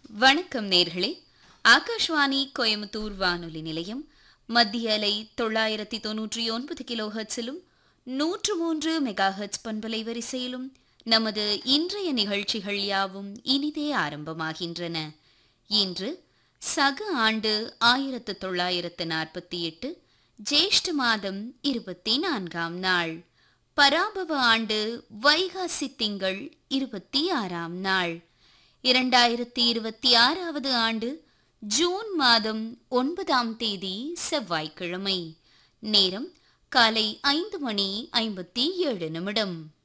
வணக்கம் நேர்களே. ஆகாஷ்வாணி கோயம்புத்தூர் வானொலி நிலையம் மத்திய அலை 999 கிலோ ஹெர்ட்ஸிலும் 103 மெகா ஹெர்ட்ஸ் பண்பலை வரிசையிலும் நமது இன்றைய நிகழ்ச்சிகள் யாவும் இனிதே ஆரம்பமாகின்றன. இன்று சக ஆண்டு 1948 ஜேஷ்ட மாதம் 24ஆம் நாள், பராபவ ஆண்டு வைகாசி திங்கள் 26ஆம் நாள், 2026வது ஆண்டு ஜூன் மாதம் 9ஆம் தேதி செவ்வாய்க்கிழமை. நேரம் காலை 5:57.